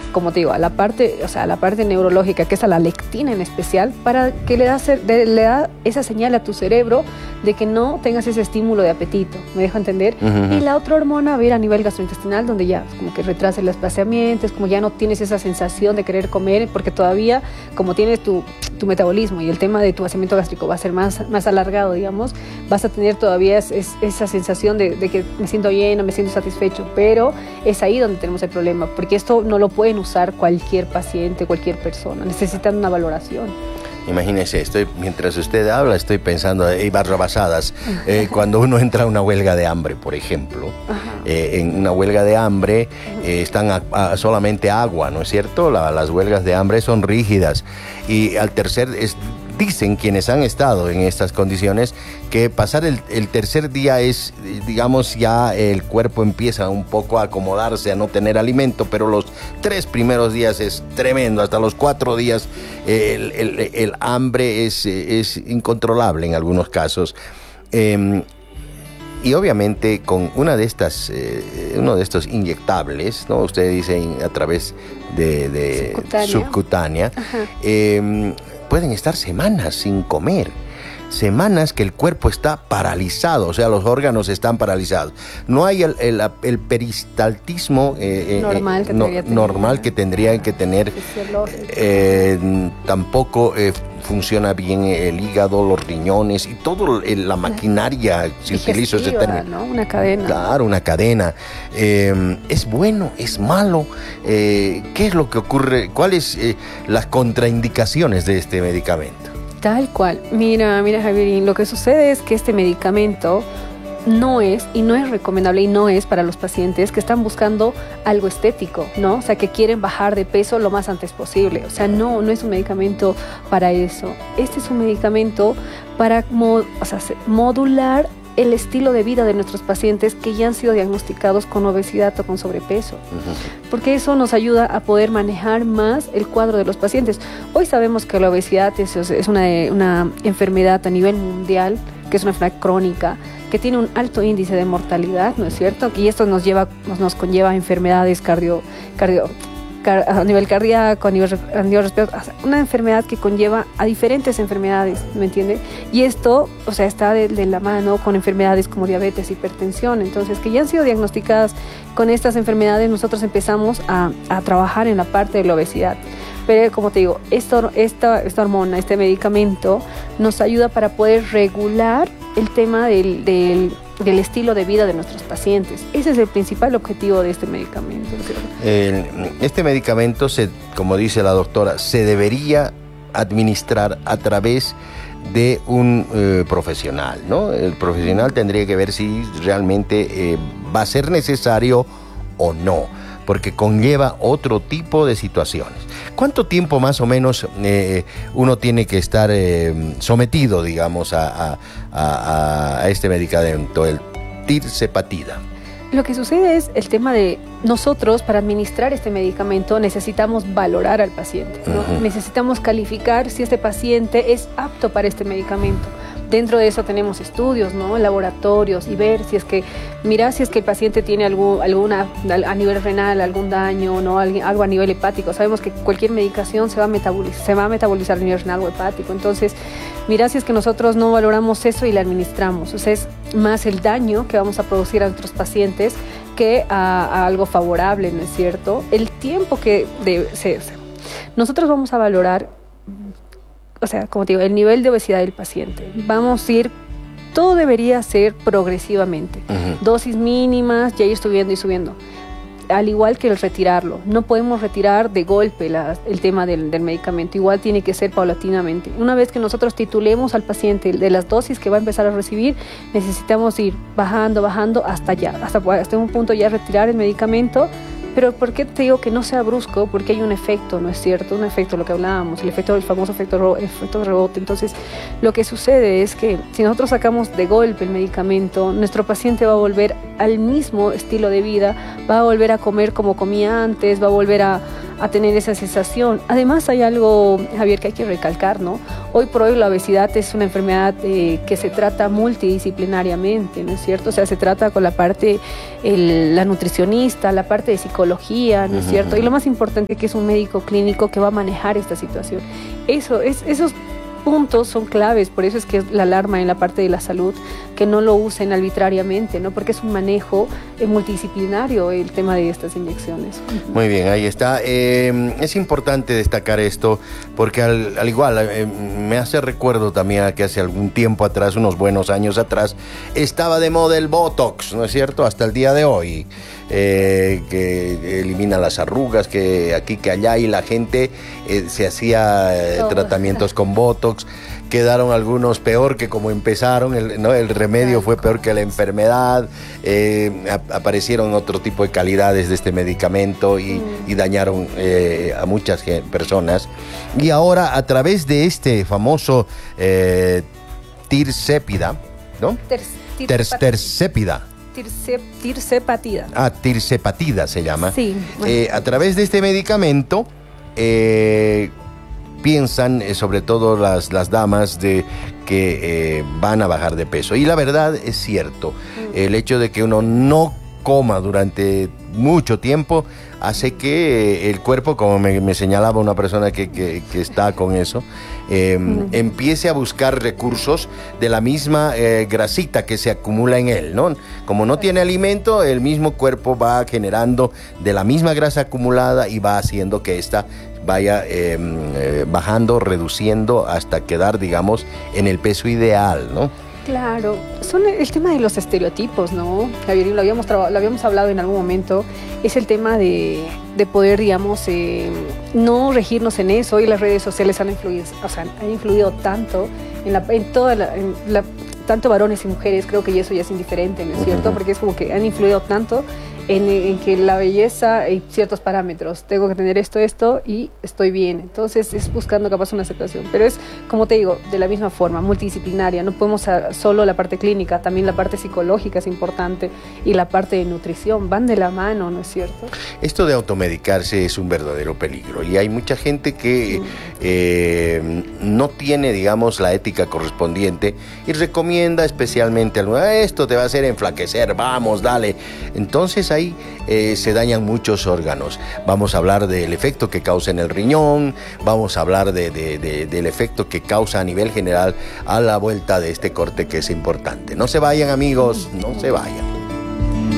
como te digo, a la parte, o sea, a la parte neurológica, que es a la lectina en especial, para que le da esa señal a tu cerebro de que no tengas ese estímulo de apetito, ¿me dejo entender? Y la otra hormona va a ir a nivel gastrointestinal, donde ya como que retrasa el espaciamiento, como ya no tienes esa sensación de querer comer, porque todavía, como tienes tu metabolismo y el tema de tu vaciamiento gástrico va a ser más alargado, digamos, vas a tener todavía esa sensación de que me siento lleno, me siento satisfecho, pero es ahí donde tenemos el problema, porque esto no lo pueden usar cualquier paciente, cualquier persona, necesitan una valoración. Imagínese, mientras usted habla, estoy pensando en barrabasadas. Cuando uno entra a una huelga de hambre, por ejemplo, en una huelga de hambre están solamente agua, ¿no es cierto? Las huelgas de hambre son rígidas y dicen quienes han estado en estas condiciones que pasar el tercer día es, digamos, ya el cuerpo empieza un poco a acomodarse, a no tener alimento, pero los 3 primeros días es tremendo, hasta los 4 días el hambre es incontrolable en algunos casos. Y obviamente con uno de estos inyectables, ¿no? Ustedes dicen a través de subcutánea, pueden estar semanas sin comer, semanas que el cuerpo está paralizado, o sea, los órganos están paralizados. No hay el peristaltismo normal que tendrían que tener. Tampoco funciona bien el hígado, los riñones y toda la maquinaria, si utilizo ese término. ¿No? Una cadena. Claro, una cadena. ¿Es bueno? ¿Es malo? ¿Qué es lo que ocurre? ¿Cuáles las contraindicaciones de este medicamento? Tal cual. Mira, Javierín, lo que sucede es que este medicamento no es recomendable y no es para los pacientes que están buscando algo estético, ¿no? O sea, que quieren bajar de peso lo más antes posible. O sea, no es un medicamento para eso. Este es un medicamento para modular el estilo de vida de nuestros pacientes que ya han sido diagnosticados con obesidad o con sobrepeso, porque eso nos ayuda a poder manejar más el cuadro de los pacientes. Hoy sabemos que la obesidad es una enfermedad a nivel mundial, que es una enfermedad crónica, que tiene un alto índice de mortalidad, ¿no es cierto? Y esto nos conlleva a enfermedades a nivel cardíaco, a nivel respiratorio, una enfermedad que conlleva a diferentes enfermedades, ¿me entiende? Y esto, o sea, está de la mano con enfermedades como diabetes, hipertensión. Entonces, que ya han sido diagnosticadas con estas enfermedades, nosotros empezamos a trabajar en la parte de la obesidad. Pero, como te digo, esta hormona, este medicamento, nos ayuda para poder regular el tema del estilo de vida de nuestros pacientes. Ese es el principal objetivo de este medicamento, ¿cierto? Este medicamento, como dice la doctora, se debería administrar a través de un profesional, ¿no? El profesional tendría que ver si realmente va a ser necesario o no, porque conlleva otro tipo de situaciones. ¿Cuánto tiempo más o menos uno tiene que estar sometido, digamos, a este medicamento, el tirzepatida? Lo que sucede es el tema de nosotros, para administrar este medicamento, necesitamos valorar al paciente, ¿no? Necesitamos calificar si este paciente es apto para este medicamento. Dentro de eso tenemos estudios, ¿no? Laboratorios, y ver si es que el paciente tiene alguna a nivel renal, algún daño, ¿no? Algo a nivel hepático. Sabemos que cualquier medicación se va a metabolizar a nivel renal o hepático. Entonces, mira si es que nosotros no valoramos eso y la administramos. O sea, es más el daño que vamos a producir a nuestros pacientes que a algo favorable, ¿no es cierto? El tiempo nosotros vamos a valorar, o sea, como te digo, el nivel de obesidad del paciente. Todo debería ser progresivamente. Dosis mínimas, ya ir subiendo y subiendo. Al igual que el retirarlo. No podemos retirar de golpe el tema del medicamento. Igual tiene que ser paulatinamente. Una vez que nosotros titulemos al paciente de las dosis que va a empezar a recibir, necesitamos ir bajando hasta un punto ya retirar el medicamento. Pero ¿por qué te digo que no sea brusco? Porque hay un efecto, ¿no es cierto? Un efecto, lo que hablábamos, el famoso efecto rebote. Entonces, lo que sucede es que si nosotros sacamos de golpe el medicamento, nuestro paciente va a volver al mismo estilo de vida, va a volver a comer como comía antes, va a volver a a tener esa sensación. Además hay algo, Javier, que hay que recalcar, ¿no? Hoy por hoy la obesidad es una enfermedad que se trata multidisciplinariamente, ¿no es cierto? O sea, se trata con la parte, la nutricionista, la parte de psicología, ¿no es cierto? Y lo más importante que es un médico clínico que va a manejar esta situación. Esos puntos son claves, por eso es que la alarma en la parte de la salud, que no lo usen arbitrariamente, ¿no? Porque es un manejo multidisciplinario el tema de estas inyecciones. Muy bien, ahí está. Es importante destacar esto porque al igual me hace recuerdo también que hace algún tiempo atrás, unos buenos años atrás, estaba de moda el Botox, ¿no es cierto? Hasta el día de hoy, que elimina las arrugas, que aquí, que allá, y la gente se hacía tratamientos con Botox. Quedaron algunos peor que como empezaron, el remedio fue peor que la enfermedad, aparecieron otro tipo de calidades de este medicamento y dañaron a muchas personas. Y ahora a través de este famoso tirzepatida, ¿no? Tirzepatida. Tirzepatida. Tirzepatida se llama. Sí. A través de este medicamento piensan, sobre todo las damas, de que van a bajar de peso. Y la verdad es cierto, el hecho de que uno no coma durante mucho tiempo hace que el cuerpo, como me señalaba una persona que está con eso, empiece a buscar recursos de la misma grasita que se acumula en él, ¿no? Como no tiene alimento, el mismo cuerpo va generando de la misma grasa acumulada y va haciendo que esta vaya bajando, reduciendo hasta quedar, digamos, en el peso ideal, ¿no? Claro, son el tema de los estereotipos, ¿no, Javier? Lo habíamos hablado en algún momento, es el tema de poder, digamos, no regirnos en eso. Hoy las redes sociales han influido tanto tanto varones y mujeres, creo que eso ya es indiferente, ¿no es cierto? Porque es como que han influido tanto en que la belleza hay ciertos parámetros, tengo que tener esto y estoy bien. Entonces es buscando capaz una aceptación, pero es, como te digo, de la misma forma, multidisciplinaria. No podemos solo la parte clínica, también la parte psicológica es importante, y la parte de nutrición, van de la mano, ¿no es cierto? Esto de automedicarse es un verdadero peligro, y hay mucha gente que no tiene, digamos, la ética correspondiente y recomienda especialmente esto te va a hacer enflaquecer, vamos, dale. Entonces ahí se dañan muchos órganos. Vamos a hablar del efecto que causa en el riñón, vamos a hablar del efecto que causa a nivel general a la vuelta de este corte, que es importante. No se vayan, amigos, no se vayan.